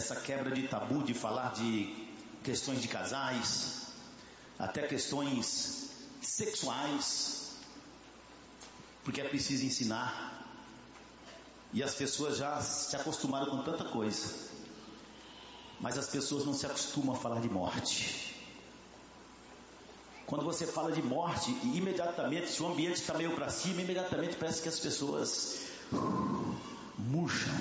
essa quebra de tabu de falar de questões de casais, até questões sexuais, porque é preciso ensinar. E as pessoas já se acostumaram com tanta coisa, mas as pessoas não se acostumam a falar de morte. Quando você fala de morte, imediatamente, se o ambiente está meio para cima, imediatamente parece que as pessoas murcham.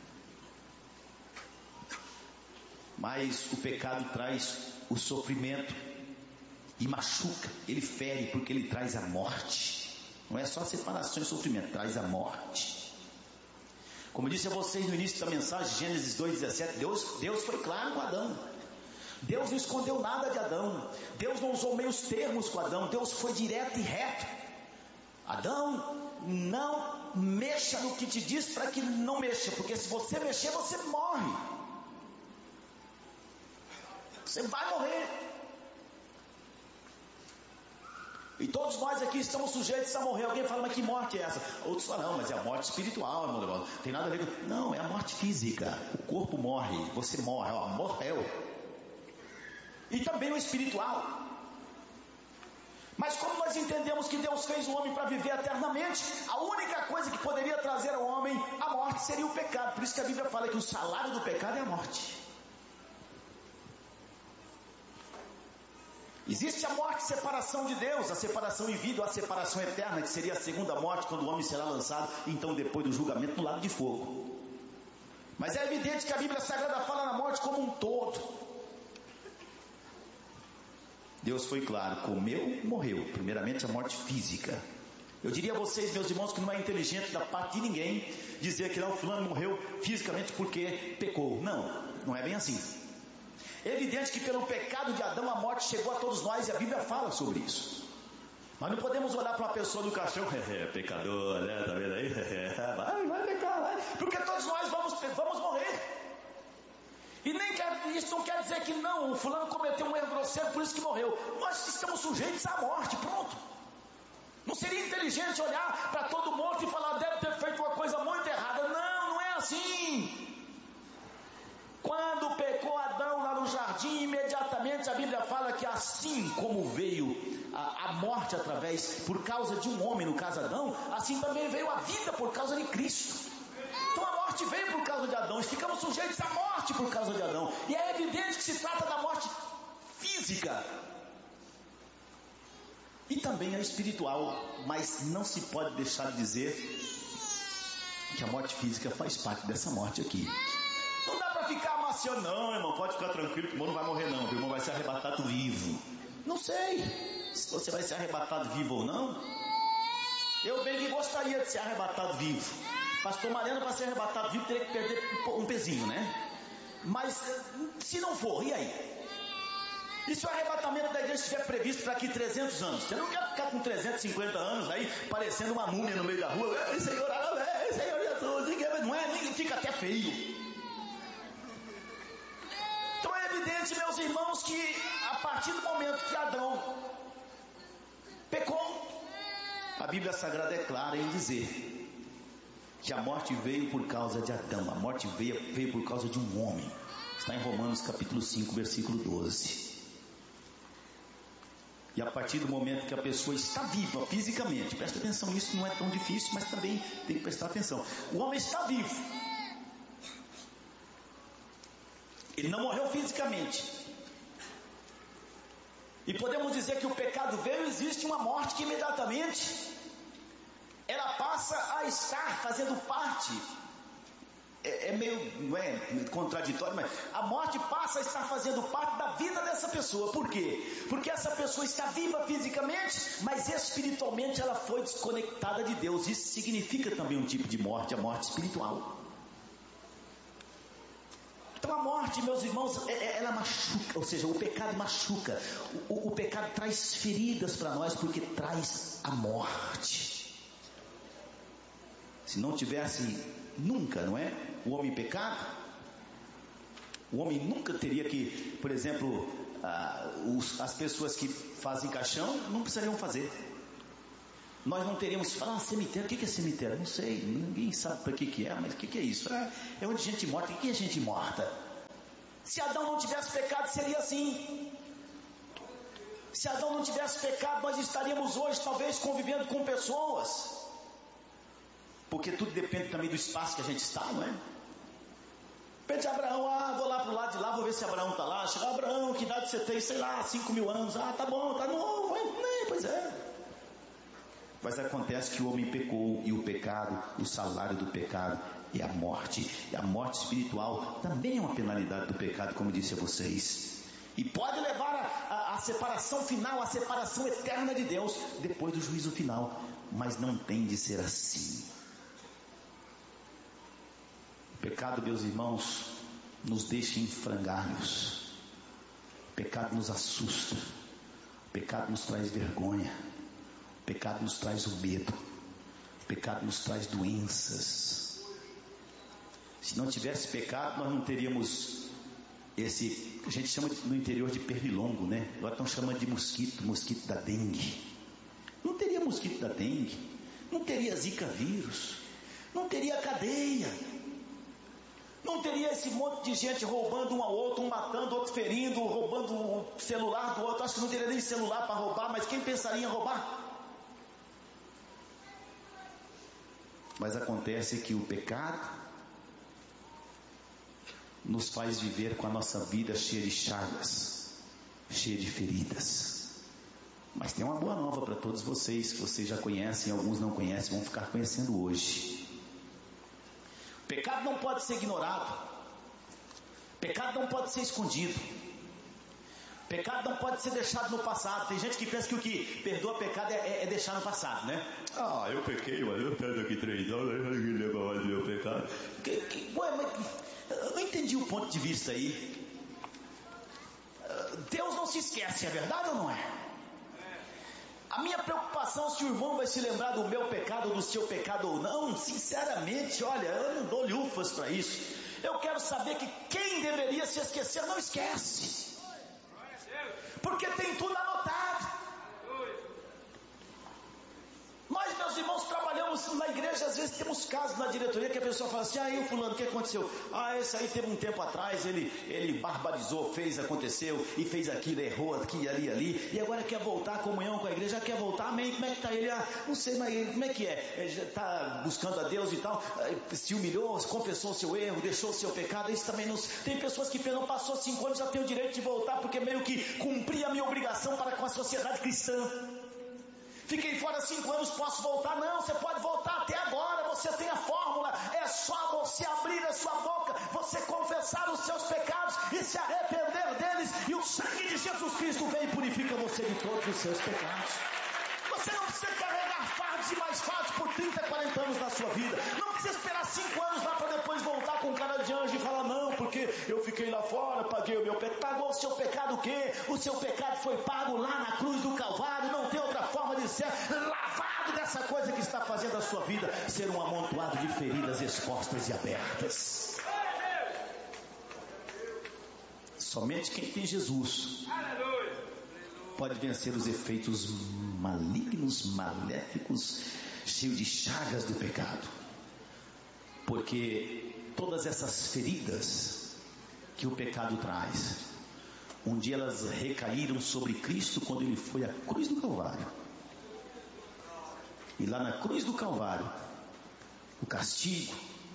Mas o pecado traz o sofrimento e machuca, ele fere, porque ele traz a morte. Não é só separação e sofrimento, traz a morte. Como eu disse a vocês no início da mensagem, Gênesis 2,17, Deus foi claro com Adão. Deus não escondeu nada de Adão. Deus não usou meios termos com Adão. Deus foi direto e reto. Adão, não mexa no que te diz para que não mexa, porque se você mexer, você morre. Você vai morrer. E todos nós aqui estamos sujeitos a morrer. Alguém fala, mas que morte é essa? Outros falam, não, mas é a morte espiritual, irmão. Não tem nada a ver com... Não, é a morte física. O corpo morre, você morre, ó, morreu. E também o espiritual. Mas como nós entendemos que Deus fez o homem para viver eternamente, a única coisa que poderia trazer ao homem a morte seria o pecado. Por isso que a Bíblia fala que o salário do pecado é a morte. Existe a morte, separação de Deus, a separação em vida, ou a separação eterna, que seria a segunda morte, quando o homem será lançado, então depois do julgamento, no lago de fogo. Mas é evidente que a Bíblia Sagrada fala na morte como um todo. Deus foi claro, comeu, morreu. Primeiramente a morte física. Eu diria a vocês, meus irmãos, que não é inteligente da parte de ninguém dizer que não, fulano morreu fisicamente porque pecou. Não, não é bem assim. É evidente que pelo pecado de Adão a morte chegou a todos nós e a Bíblia fala sobre isso. Mas não podemos olhar para uma pessoa do caixão, pecador, né? Tá vendo aí? Vai pecar, vai. Porque todos nós vamos morrer. E isso não quer dizer que não, o fulano cometeu um erro grosseiro, por isso que morreu. Nós estamos sujeitos à morte, pronto. Não seria inteligente olhar para todo morto e falar, deve ter feito uma coisa muito errada. Não, não é assim. Quando pecou Adão lá no jardim, imediatamente a Bíblia fala que assim como veio a morte por causa de um homem, no caso Adão, assim também veio a vida por causa de Cristo. Então a morte veio por causa de Adão, ficamos sujeitos à morte por causa de Adão. E é evidente que se trata da morte física e também a espiritual, mas não se pode deixar de dizer que a morte física faz parte dessa morte aqui. Não dá para ficar amaciando, não, irmão, pode ficar tranquilo que o irmão não vai morrer não, o irmão vai ser arrebatado vivo. Não sei se você vai ser arrebatado vivo ou não. Eu bem que gostaria de ser arrebatado vivo. Pastor Mariano, para ser arrebatado vivo, teria que perder um pezinho, né? Mas se não for, e aí? E se o arrebatamento da igreja estiver previsto para aqui 300 anos? Você não quer ficar com 350 anos aí, parecendo uma múmia no meio da rua? Senhor Jesus, não é? Nem fica até feio. Então é evidente, meus irmãos, que a partir do momento que Adão pecou, a Bíblia Sagrada é clara em dizer que a morte veio por causa de Adão. A morte veio por causa de um homem. Está em Romanos capítulo 5, versículo 12. E a partir do momento que a pessoa está viva fisicamente, presta atenção, isso não é tão difícil, mas também tem que prestar atenção. O homem está vivo, ele não morreu fisicamente, e podemos dizer que o pecado veio, existe uma morte que imediatamente ela passa a estar fazendo parte. É meio, não é contraditório, mas a morte passa a estar fazendo parte da vida dessa pessoa. Por quê? Porque essa pessoa está viva fisicamente, mas espiritualmente ela foi desconectada de Deus. Isso significa também um tipo de morte, a morte espiritual. Então a morte, meus irmãos, ela machuca, ou seja, o pecado machuca. O pecado traz feridas para nós, porque traz a morte. Se não tivesse nunca, não é? O homem pecado, o homem nunca teria que, por exemplo, as pessoas que fazem caixão não precisariam fazer. Nós não teríamos que falar, cemitério, o que é cemitério? Não sei, ninguém sabe para que é, mas o que é isso? É onde gente morta. O que é gente morta? Se Adão não tivesse pecado, seria assim. Se Adão não tivesse pecado, nós estaríamos hoje talvez convivendo com pessoas, porque tudo depende também do espaço que a gente está, não é? Pede a Abraão, vou lá para o lado de lá, vou ver se Abraão está lá. Chega, Abraão, que idade você tem? Sei lá, 5.000 anos. Tá bom, tá novo, pois é. Mas acontece que o homem pecou, e o pecado, o salário do pecado é a morte. E a morte espiritual também é uma penalidade do pecado, como disse a vocês. E pode levar a separação final, a separação eterna de Deus, depois do juízo final. Mas não tem de ser assim. O pecado, meus irmãos, nos deixa em frangalhos. O pecado nos assusta. O pecado nos traz vergonha. O pecado nos traz o medo. O pecado nos traz doenças. Se não tivesse pecado, nós não teríamos esse, a gente chama no interior de pernilongo, né? Agora estão chamando de mosquito da dengue. Não teria mosquito da dengue, não teria zika vírus, não teria cadeia, não teria esse monte de gente roubando um ao outro, um matando, outro ferindo, roubando o celular do outro. Acho que não teria nem celular para roubar, mas quem pensaria em roubar? Mas acontece que o pecado nos faz viver com a nossa vida cheia de chagas, cheia de feridas. Mas tem uma boa nova para todos vocês, que vocês já conhecem, alguns não conhecem, vão ficar conhecendo hoje. O pecado não pode ser ignorado. O pecado não pode ser escondido. O pecado não pode ser deixado no passado. Tem gente que pensa que o que perdoa pecado é deixar no passado, né? Eu pequei, mas eu pego aqui 3 anos, ninguém lembra mais do meu pecado. Eu não entendi o ponto de vista aí. Deus não se esquece, é verdade ou não é? A minha preocupação se o irmão vai se lembrar do meu pecado ou do seu pecado ou não, sinceramente, olha, eu não dou lufas para isso. Eu quero saber que quem deveria se esquecer não esquece, porque tem tudo anotado. Nós, meus irmãos, trabalhamos na igreja, às vezes temos casos na diretoria que a pessoa fala assim: e o fulano, o que aconteceu? Esse aí teve um tempo atrás, ele barbarizou, aconteceu, e fez aquilo, errou aqui, ali, e agora quer voltar à comunhão com a igreja, quer voltar, amém, como é que está ele? Não sei, mas como é que é? Ele já está buscando a Deus e tal, se humilhou, confessou o seu erro, deixou o seu pecado. Isso também tem pessoas que não passou 5 anos, já tem o direito de voltar, porque meio que cumpri a minha obrigação para com a sociedade cristã. Fiquei fora 5 anos, posso voltar? Não, você pode voltar até agora, você tem a fórmula, é só você abrir a sua boca, você confessar os seus pecados e se arrepender deles, e o sangue de Jesus Cristo vem e purifica você de todos os seus pecados. Você não precisa carregar fardos e mais fardos por 30, 40 anos na sua vida. Não precisa esperar 5 anos lá para depois voltar com cara de anjo e falar: não, porque eu fiquei lá fora, paguei o meu pecado. Pagou o seu pecado o quê? O seu pecado foi pago lá na cruz do Calvário. Não tem outra forma de ser lavado dessa coisa que está fazendo a sua vida ser um amontoado de feridas expostas e abertas. Somente quem tem Jesus pode vencer os efeitos malignos, maléficos, cheios de chagas do pecado. Porque todas essas feridas que o pecado traz, um dia elas recaíram sobre Cristo quando ele foi à cruz do Calvário. E lá na cruz do Calvário, o castigo,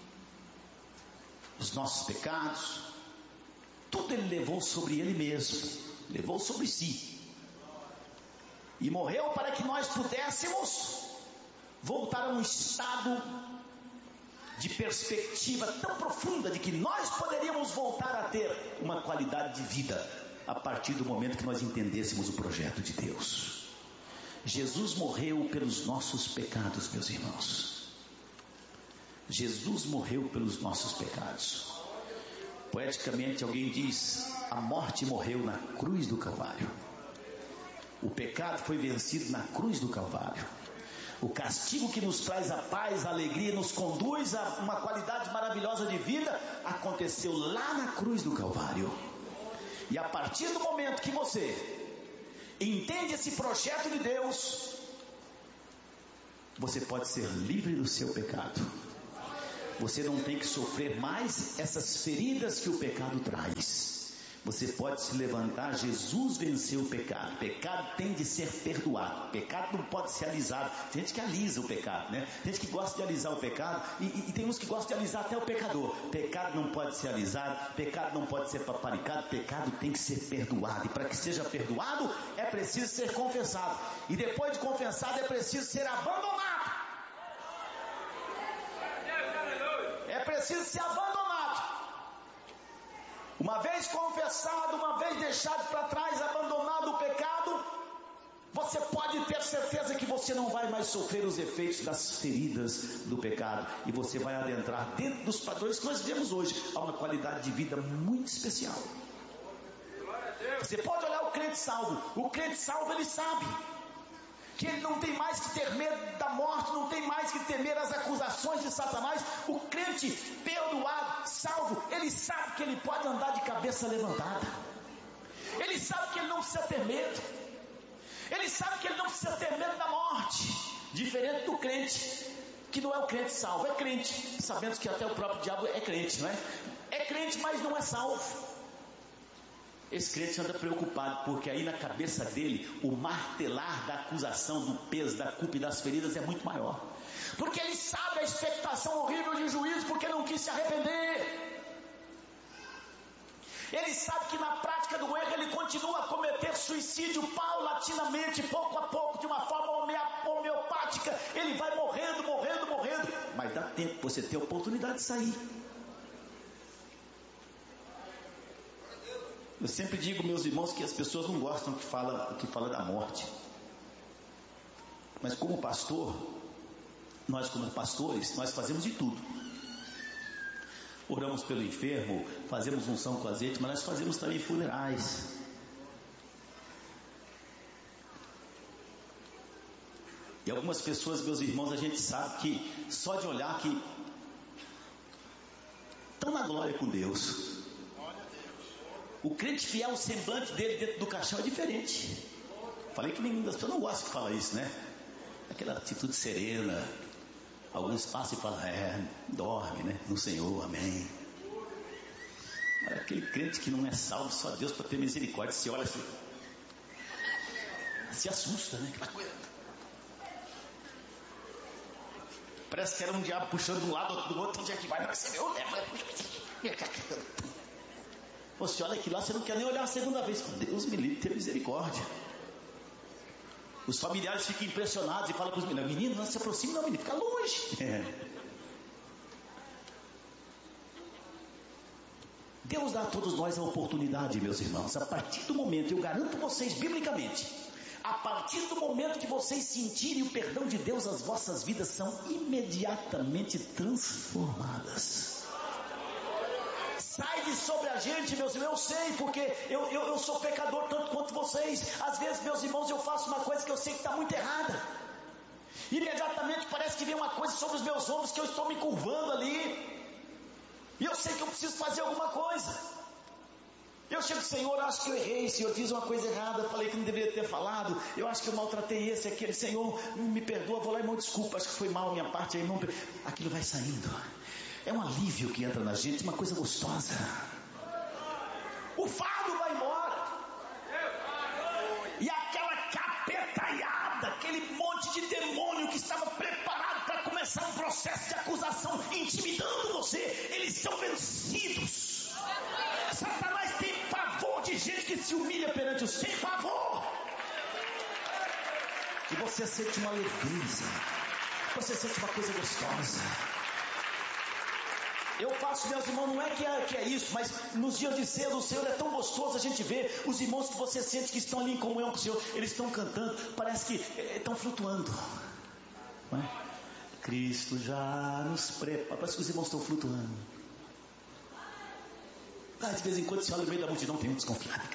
os nossos pecados, tudo ele levou sobre ele mesmo, levou sobre si. E morreu para que nós pudéssemos voltar a um estado de perspectiva tão profunda de que nós poderíamos voltar a ter uma qualidade de vida a partir do momento que nós entendêssemos o projeto de Deus. Jesus morreu pelos nossos pecados, meus irmãos. Jesus morreu pelos nossos pecados. Poeticamente alguém diz: a morte morreu na cruz do Calvário. O pecado foi vencido na cruz do Calvário. O castigo que nos traz a paz, a alegria, nos conduz a uma qualidade maravilhosa de vida, aconteceu lá na cruz do Calvário. E a partir do momento que você entende esse projeto de Deus, você pode ser livre do seu pecado. Você não tem que sofrer mais essas feridas que o pecado traz. Você pode se levantar. Jesus venceu o pecado. O pecado tem de ser perdoado. O pecado não pode ser alisado. Tem gente que alisa o pecado, né? Tem gente que gosta de alisar o pecado. E tem uns que gostam de alisar até o pecador. Pecado não pode ser alisado. Pecado não pode ser paparicado. Pecado tem que ser perdoado. E para que seja perdoado, é preciso ser confessado. E depois de confessado, é preciso ser abandonado. É preciso ser abandonado. Uma vez confessado, uma vez deixado para trás, abandonado o pecado, você pode ter certeza que você não vai mais sofrer os efeitos das feridas do pecado. E você vai adentrar dentro dos padrões que nós vivemos hoje, a uma qualidade de vida muito especial. Você pode olhar o crente salvo. O crente salvo, ele sabe que ele não tem mais que ter medo da morte, não tem mais que temer as acusações de Satanás. O crente perdoado, salvo, ele sabe que ele pode andar de cabeça levantada. Ele sabe que ele não precisa ter medo. Ele sabe que ele não precisa ter medo da morte. Diferente do crente, que não é o crente salvo, é crente, sabendo que até o próprio diabo é crente, não é? É crente, mas não é salvo. Esse crente anda preocupado, porque aí na cabeça dele, o martelar da acusação, do peso, da culpa e das feridas é muito maior. Porque ele sabe a expectação horrível de juízo, porque não quis se arrepender. Ele sabe que na prática do erro, ele continua a cometer suicídio paulatinamente, pouco a pouco, de uma forma homeopática. Ele vai morrendo. Mas dá tempo, você tem a oportunidade de sair. Eu sempre digo, meus irmãos, que as pessoas não gostam que fala da morte. Mas como pastor, nós como pastores, nós fazemos de tudo. Oramos pelo enfermo, fazemos unção com azeite, mas nós fazemos também funerais. E algumas pessoas, meus irmãos, a gente sabe que só de olhar que estão na glória com Deus. O crente fiel, o semblante dele dentro do caixão é diferente. Falei que nenhuma das pessoas não gosta de falar isso, né? Aquela atitude serena. Alguns passam e falam, dorme, né? No Senhor, amém. Mas aquele crente que não é salvo, só Deus para ter misericórdia, se olha assim, se assusta, né? Aquela coisa. Parece que era um diabo puxando de um lado, outro do outro, onde é que vai? Você meu leva. Você olha aqui lá, você não quer nem olhar a segunda vez. Deus me livre, tenha misericórdia. Os familiares ficam impressionados e falam para os meninos, menino, não se aproxime não, menino, fica longe. Deus dá a todos nós a oportunidade, meus irmãos. A partir do momento, eu garanto vocês biblicamente, a partir do momento que vocês sentirem o perdão de Deus, as vossas vidas são imediatamente transformadas. Sai de sobre a gente, meus irmãos, eu sei, porque eu sou pecador tanto quanto vocês. Às vezes, meus irmãos, eu faço uma coisa que eu sei que está muito errada. Imediatamente parece que vem uma coisa sobre os meus ombros que eu estou me curvando ali. E eu sei que eu preciso fazer alguma coisa. Eu chego, Senhor, acho que eu errei, Senhor, fiz uma coisa errada, falei que não deveria ter falado, eu acho que eu maltratei esse, aquele, Senhor, me perdoa, vou lá, irmão, desculpa, acho que foi mal a minha parte, aí, irmão, aquilo vai saindo. É um alívio que entra na gente, uma coisa gostosa. O fardo vai embora. E aquela capetaiada, aquele monte de demônio que estava preparado para começar um processo de acusação, intimidando você, eles são vencidos. Satanás tem pavor de gente que se humilha perante os tem pavor. E você sente uma leveza, você sente uma coisa gostosa. Eu faço, meus irmãos, não é que é isso, mas nos dias de cedo o Senhor é tão gostoso a gente ver os irmãos que você sente que estão ali em comunhão com o Senhor, eles estão cantando, parece que estão flutuando, não é? Cristo já nos prepara, parece que os irmãos estão flutuando. De vez em quando você olha no meio da multidão, tem um desconfiado.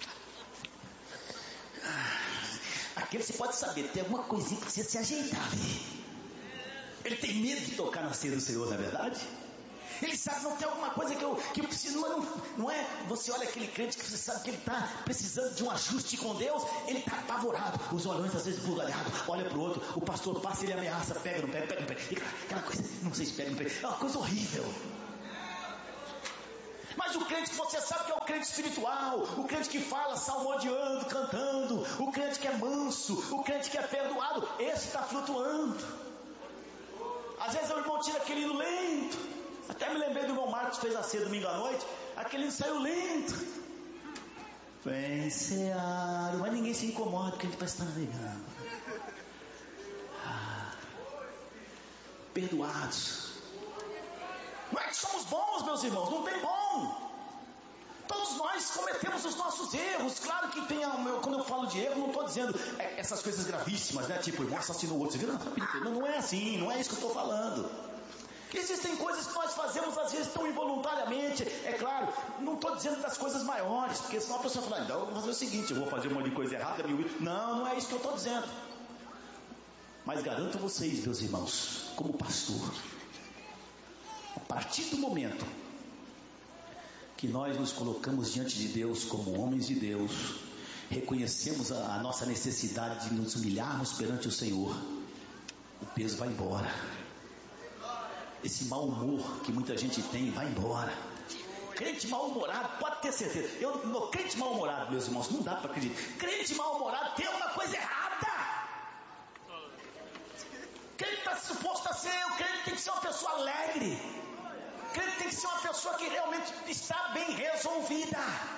Aquele você pode saber, tem alguma coisinha que precisa se ajeitar ali. Ele tem medo de tocar na ceia do Senhor, não é verdade? Ele sabe, não tem alguma coisa que eu preciso, não é? Você olha aquele crente que você sabe que ele está precisando de um ajuste com Deus, ele está apavorado, os olhões às vezes bugalhados, olha para o outro, o pastor passa, ele ameaça, pega, não pega, aquela coisa, não sei se pega, não pega, é uma coisa horrível. Mas o crente que você sabe que é o crente espiritual, o crente que fala salmodiando, cantando, o crente que é manso, o crente que é perdoado, esse está flutuando. Às vezes o irmão tira aquele hino lento. Até me lembrei do irmão Marcos que fez a ceia domingo à noite. Aquele hino saiu lento. Venceado. Mas ninguém se incomoda porque a gente vai estar navegando. Perdoados. Não é que somos bons, meus irmãos. Não tem bom. Todos nós cometemos os nossos erros. Claro que tem, quando eu falo de erro, não estou dizendo essas coisas gravíssimas, né? Tipo, o irmão assassinou o outro. Você viu? Não é assim, não é isso que eu estou falando. Existem coisas que nós fazemos às vezes tão involuntariamente. É claro, não estou dizendo das coisas maiores, porque senão a pessoa fala, então eu vou fazer o seguinte, eu vou fazer um monte de coisa errada. Não é isso que eu estou dizendo. Mas garanto a vocês, meus irmãos, como pastor, a partir do momento que nós nos colocamos diante de Deus como homens de Deus, reconhecemos a nossa necessidade de nos humilharmos perante o Senhor, o peso vai embora. Esse mau humor que muita gente tem vai embora. Crente mal-humorado, pode ter certeza. Crente mal-humorado, meus irmãos, não dá para acreditar. Crente mal-humorado tem alguma coisa errada. Crente está suposto a ser, o crente tem que ser uma pessoa alegre. Crente tem que ser uma pessoa que realmente está bem resolvida.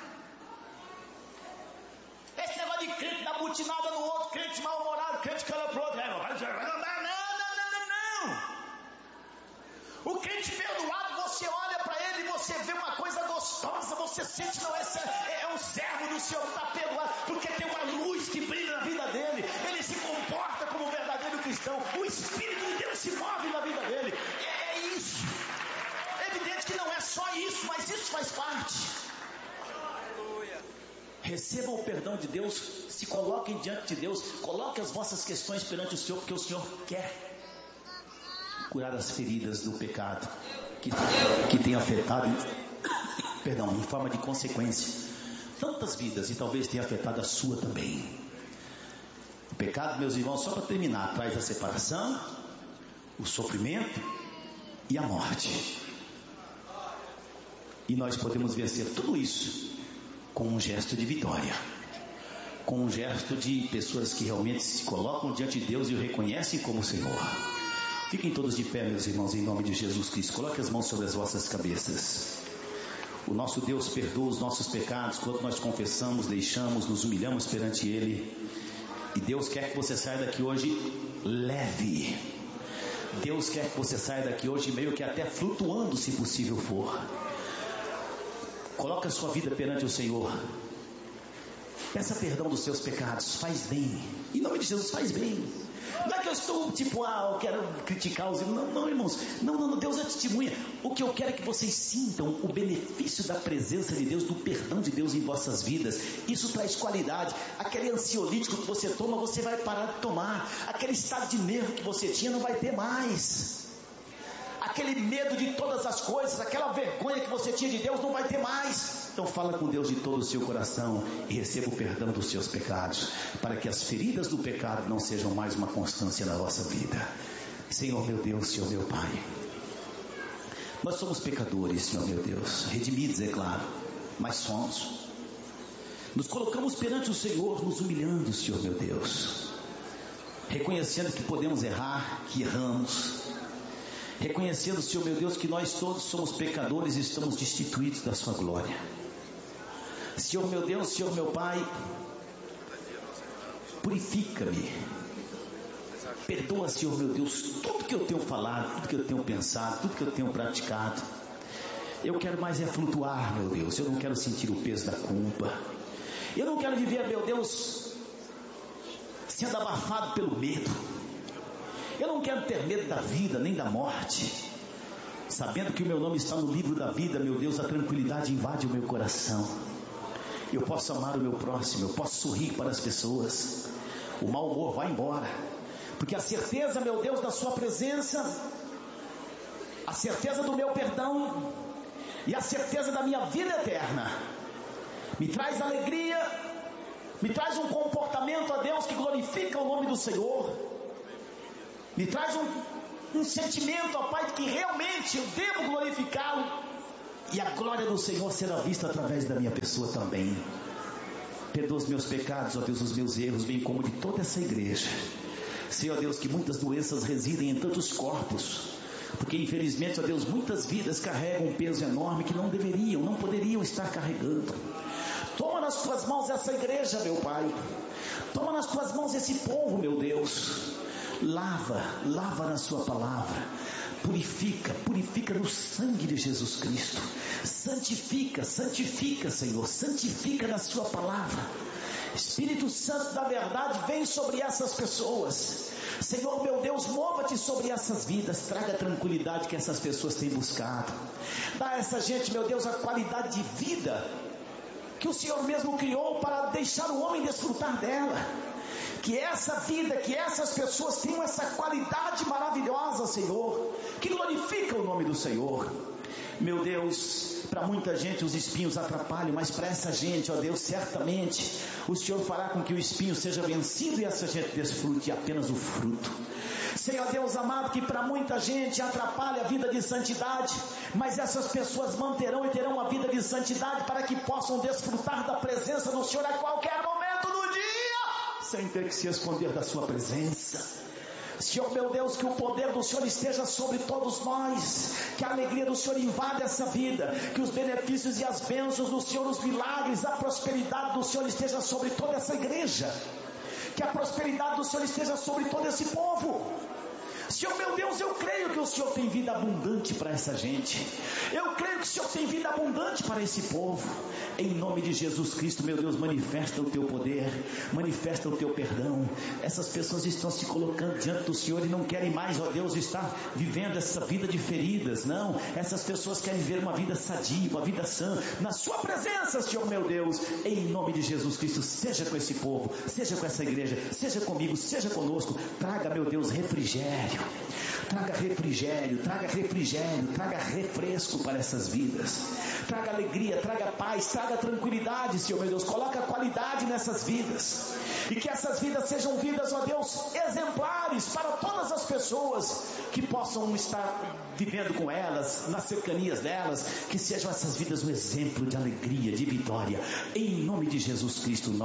Esse negócio de crente dar butinada no outro, crente mal-humorado, crente que olha pro outro, não. O crente perdoado, você olha para ele e você vê uma coisa gostosa, você sente, não, esse é um servo do Senhor, está perdoado, porque tem uma luz que brilha na vida dele, ele se comporta como um verdadeiro cristão, o Espírito de Deus se move na vida dele, é isso. É evidente que não é só isso, mas isso faz parte. Recebam o perdão de Deus, se coloquem diante de Deus, coloquem as vossas questões perante o Senhor, porque o Senhor quer curar as feridas do pecado que tem afetado, em forma de consequência, tantas vidas, e talvez tenha afetado a sua também. O pecado, meus irmãos, só para terminar, traz a separação, o sofrimento e a morte. E nós podemos vencer tudo isso com um gesto de vitória, com um gesto de pessoas que realmente se colocam diante de Deus e o reconhecem como Senhor. Fiquem todos de pé, meus irmãos, em nome de Jesus Cristo. Coloque as mãos sobre as vossas cabeças. O nosso Deus perdoa os nossos pecados quando nós confessamos, deixamos, nos humilhamos perante Ele. E Deus quer que você saia daqui hoje leve. Deus quer que você saia daqui hoje meio que até flutuando, se possível for. Coloque a sua vida perante o Senhor. Peça perdão dos seus pecados. Faz bem. Em nome de Jesus, faz bem. Não é que eu estou eu quero criticar os irmãos. Não, irmãos. Não, Deus é testemunha. O que eu quero é que vocês sintam o benefício da presença de Deus, do perdão de Deus em vossas vidas. Isso traz qualidade. Aquele ansiolítico que você toma, você vai parar de tomar. Aquele estado de nervo que você tinha, não vai ter mais. Aquele medo de todas as coisas, aquela vergonha que você tinha de Deus, não vai ter mais. Então fala com Deus de todo o seu coração e receba o perdão dos seus pecados, para que as feridas do pecado não sejam mais uma constância na vossa vida. Senhor meu Deus, Senhor meu Pai, nós somos pecadores, Senhor meu Deus, redimidos, é claro, mas somos. Nos colocamos perante o Senhor, nos humilhando, Senhor meu Deus, reconhecendo que podemos errar, que erramos, reconhecendo, Senhor meu Deus, que nós todos somos pecadores e estamos destituídos da sua glória. Senhor meu Deus, Senhor meu Pai, purifica-me, perdoa, Senhor meu Deus, tudo que eu tenho falado, tudo que eu tenho pensado, tudo que eu tenho praticado. Eu quero mais é flutuar, meu Deus. Eu não quero sentir o peso da culpa. Eu não quero viver, meu Deus, sendo abafado pelo medo. Eu não quero ter medo da vida, nem da morte. Sabendo que o meu nome está no livro da vida, meu Deus, a tranquilidade invade o meu coração. Eu posso amar o meu próximo, eu posso sorrir para as pessoas. O mau humor vai embora. Porque a certeza, meu Deus, da sua presença, a certeza do meu perdão e a certeza da minha vida eterna me traz alegria, me traz um comportamento, a Deus, que glorifica o nome do Senhor. Me traz um sentimento, ó Pai, de que realmente eu devo glorificá-lo e a glória do Senhor será vista através da minha pessoa também. Perdoa os meus pecados, ó Deus, os meus erros, bem como de toda essa igreja. Sei, ó Deus, que muitas doenças residem em tantos corpos, porque infelizmente, ó Deus, muitas vidas carregam um peso enorme que não deveriam, não poderiam estar carregando. Toma nas tuas mãos essa igreja, meu Pai. Toma nas tuas mãos esse povo, meu Deus. Lava na sua palavra. Purifica no sangue de Jesus Cristo. Santifica, Senhor. Santifica na sua palavra. Espírito Santo da verdade, vem sobre essas pessoas. Senhor, meu Deus, mova-te sobre essas vidas. Traga a tranquilidade que essas pessoas têm buscado. Dá a essa gente, meu Deus, a qualidade de vida que o Senhor mesmo criou para deixar o homem desfrutar dela. Que essa vida, que essas pessoas tenham essa qualidade maravilhosa, Senhor, que glorifica o nome do Senhor. Meu Deus, para muita gente os espinhos atrapalham, mas para essa gente, ó Deus, certamente o Senhor fará com que o espinho seja vencido e essa gente desfrute apenas o fruto. Senhor Deus amado, que para muita gente atrapalha a vida de santidade, mas essas pessoas manterão e terão uma vida de santidade para que possam desfrutar da presença do Senhor a qualquer momento do dia, sem ter que se esconder da sua presença. Senhor meu Deus, que o poder do Senhor esteja sobre todos nós, que a alegria do Senhor invada essa vida, que os benefícios e as bênçãos do Senhor, os milagres, a prosperidade do Senhor esteja sobre toda essa igreja, que a prosperidade do Senhor esteja sobre todo esse povo. Senhor meu Deus, eu creio que o Senhor tem vida abundante para essa gente. Eu creio que o Senhor tem vida abundante para esse povo. Em nome de Jesus Cristo, meu Deus, manifesta o teu poder, manifesta o teu perdão. Essas pessoas estão se colocando diante do Senhor e não querem mais, ó Deus, estar vivendo essa vida de feridas. Não, essas pessoas querem viver uma vida sadia, uma vida sã, na sua presença, Senhor meu Deus. Em nome de Jesus Cristo, seja com esse povo, seja com essa igreja, seja comigo, seja conosco. Traga, meu Deus, refrigério. Traga refrigério, traga refresco para essas vidas. Traga alegria, traga paz, traga tranquilidade, Senhor meu Deus. Coloca qualidade nessas vidas. E que essas vidas sejam vidas, ó Deus, exemplares para todas as pessoas que possam estar vivendo com elas, nas cercanias delas. Que sejam essas vidas um exemplo de alegria, de vitória. Em nome de Jesus Cristo, nós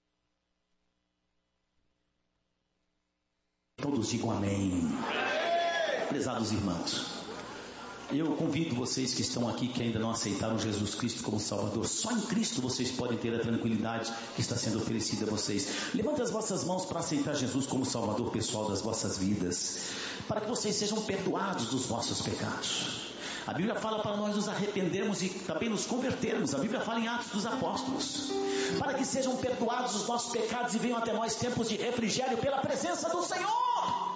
todos digam amém. Prezados irmãos, eu convido vocês que estão aqui, que ainda não aceitaram Jesus Cristo como Salvador. Só em Cristo vocês podem ter a tranquilidade que está sendo oferecida a vocês. Levantem as vossas mãos para aceitar Jesus como Salvador pessoal das vossas vidas, para que vocês sejam perdoados dos vossos pecados. A Bíblia fala para nós nos arrependermos e também nos convertermos. A Bíblia fala em Atos dos Apóstolos, para que sejam perdoados os nossos pecados e venham até nós tempos de refrigério pela presença do Senhor.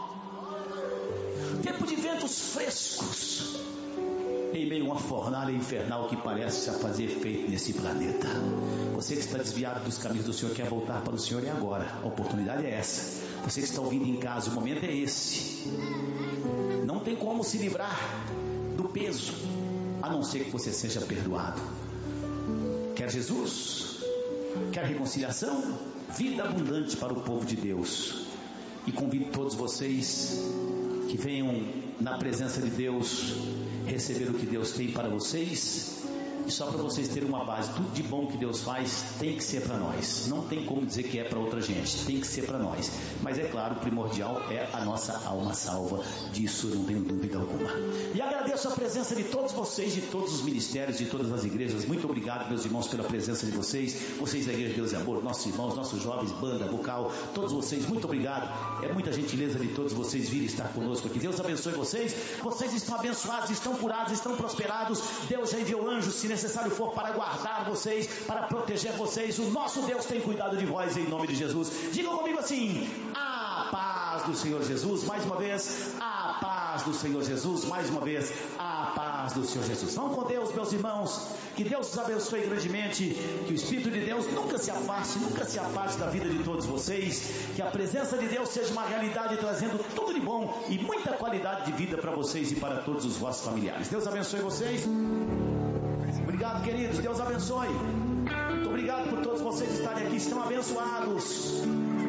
Tempo de ventos frescos em meio a uma fornalha infernal que parece já fazer efeito nesse planeta. Você que está desviado dos caminhos do Senhor, quer voltar para o Senhor, é agora. A oportunidade é essa. Você que está ouvindo em casa, o momento é esse. Não tem como se livrar do peso, a não ser que você seja perdoado. Quer Jesus? Quer reconciliação? Vida abundante para o povo de Deus. E convido todos vocês que venham na presença de Deus receber o que Deus tem para vocês. E só para vocês terem uma base, tudo de bom que Deus faz tem que ser para nós. Não tem como dizer que é para outra gente, tem que ser para nós. Mas é claro, o primordial é a nossa alma salva. Disso eu não tenho dúvida alguma. E agradeço a presença de todos vocês, de todos os ministérios, de todas as igrejas. Muito obrigado, meus irmãos, pela presença de vocês. Vocês da Igreja de Deus e Amor, nossos irmãos, nossos jovens, banda, vocal, todos vocês, muito obrigado. É muita gentileza de todos vocês virem estar conosco aqui. Deus abençoe vocês. Vocês estão abençoados, estão curados, estão prosperados. Deus já enviou anjos, se necessário for, para guardar vocês, para proteger vocês. O nosso Deus tem cuidado de vós, em nome de Jesus. Digam comigo assim: a paz do Senhor Jesus. Mais uma vez, a paz do Senhor Jesus. Mais uma vez, a paz do Senhor Jesus. Vão com Deus, meus irmãos. Que Deus os abençoe grandemente. Que o Espírito de Deus nunca se afaste da vida de todos vocês. Que a presença de Deus seja uma realidade, trazendo tudo de bom e muita qualidade de vida para vocês e para todos os vossos familiares. Deus abençoe vocês. Obrigado, queridos. Deus abençoe. Muito obrigado por todos vocês estarem aqui. Estão abençoados.